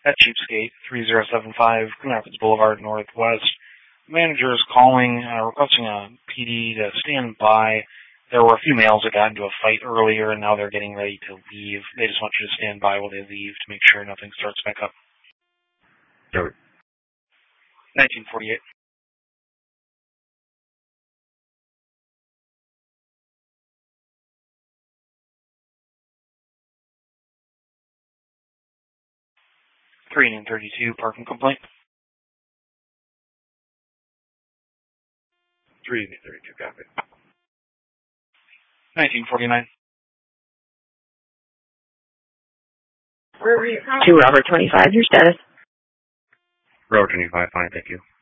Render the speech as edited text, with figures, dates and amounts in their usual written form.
at Cheapskate 3075 Grand Rapids Boulevard Northwest. Manager is calling, requesting a PD to stand by. There were a few males that got into a fight earlier, and now they're getting ready to leave. They just want you to stand by while they leave to make sure nothing starts back up. Sure. 1948. Union 32, parking complaint. 32, copy. 1949. To Robert 25, your status. Robert 25, fine, thank you.